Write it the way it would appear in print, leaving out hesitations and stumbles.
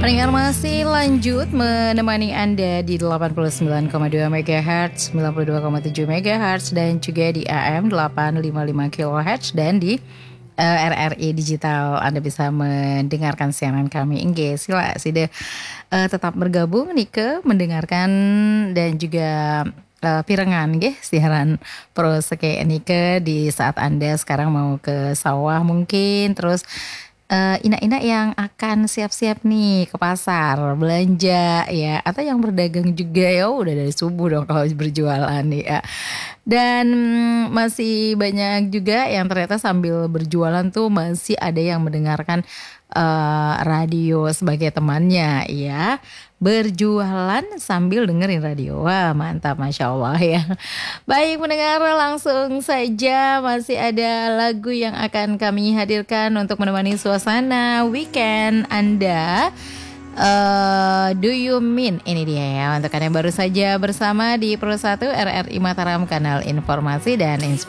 Pendengar masih lanjut menemani Anda di 89,2 MHz, 92,7 MHz dan juga di AM 855 kHz dan di RRI Digital. Anda bisa mendengarkan siaran kami. Engge, sila sida tetap bergabung nih ke mendengarkan dan juga pirengan nggih siaran pro seke nike di saat Anda sekarang mau ke sawah mungkin, terus ina-ina yang akan siap-siap nih ke pasar belanja ya, atau yang berdagang juga ya udah dari subuh dong kalau berjualan nih ya. Dan masih banyak juga yang ternyata sambil berjualan tuh masih ada yang mendengarkan radio sebagai temannya ya. Berjualan sambil dengerin radio. Wah mantap, Masya Allah ya. Baik pendengar, langsung saja masih ada lagu yang akan kami hadirkan untuk menemani suasana weekend Anda. Do You Mean, ini dia ya untuk Anda yang baru saja bersama di Pro 1 RRI Mataram, kanal informasi dan inspirasi.